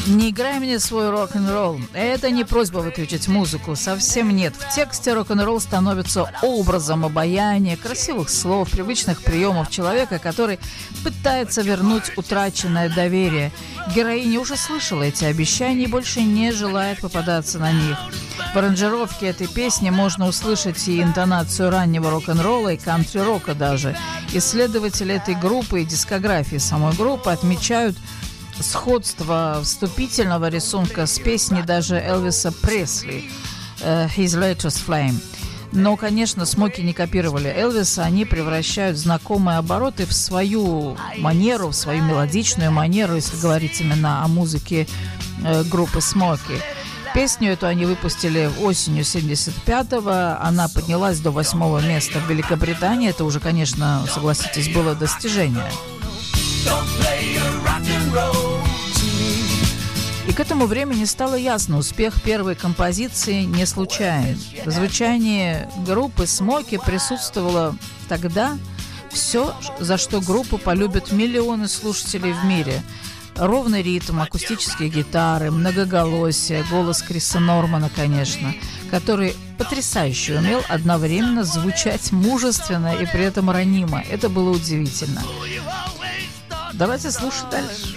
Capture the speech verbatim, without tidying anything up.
Не играй мне свой рок-н-ролл. Это не просьба выключить музыку, совсем нет. В тексте рок-н-ролл становится образом обаяния, красивых слов, привычных приемов человека, который пытается вернуть утраченное доверие. Героиня уже слышала эти обещания и больше не желает попадаться на них. В аранжировке этой песни можно услышать и интонацию раннего рок-н-ролла, и кантри-рока даже. Исследователи этой группы и дискографии самой группы отмечают сходство вступительного рисунка с песней даже Элвиса Пресли uh, «His Latest Flame». Но, конечно, Смоки не копировали Элвиса, они превращают знакомые обороты в свою манеру, в свою мелодичную манеру, если говорить именно о музыке uh, группы Смоки. Песню эту они выпустили осенью семьдесят пятого, она поднялась до восьмого места в Великобритании, это уже, конечно, согласитесь, было достижение. И к этому времени стало ясно, успех первой композиции не случайен. В звучании группы Смоки присутствовало тогда все, за что группу полюбят миллионы слушателей в мире. Ровный ритм, акустические гитары, многоголосие, голос Криса Нормана, конечно, который потрясающе умел одновременно звучать мужественно и при этом ранимо. Это было удивительно. Давайте слушать дальше.